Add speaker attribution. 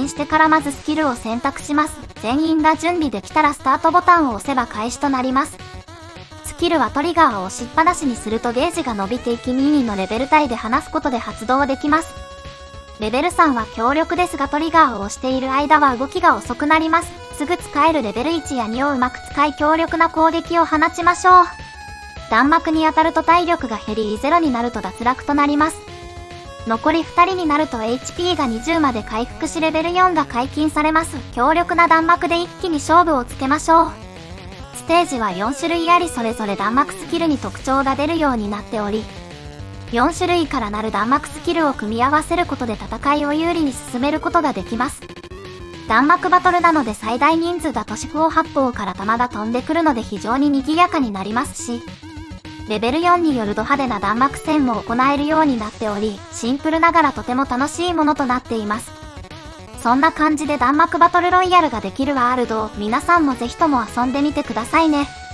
Speaker 1: してからまずスキルを選択します。全員が準備できたらスタートボタンを押せば開始となります。スキルはトリガーを押しっぱなしにするとゲージが伸びていき2のレベル帯で離すことで発動できます。レベル3は強力ですがトリガーを押している間は動きが遅くなります。すぐ使えるレベル1や2をうまく使い強力な攻撃を放ちましょう。弾幕に当たると体力が減り0になると脱落となります。残り2人になると HP が20まで回復しレベル4が解禁されます。強力な弾幕で一気に勝負をつけましょう。ステージは4種類ありそれぞれ弾幕スキルに特徴が出るようになっており、4種類からなる弾幕スキルを組み合わせることで戦いを有利に進めることができます。弾幕バトルなので最大人数だと四方八方から弾が飛んでくるので非常に賑やかになりますし、レベル4によるド派手な弾幕戦も行えるようになっており、シンプルながらとても楽しいものとなっています。そんな感じで弾幕バトルロイヤルができるワールドを皆さんもぜひとも遊んでみてくださいね。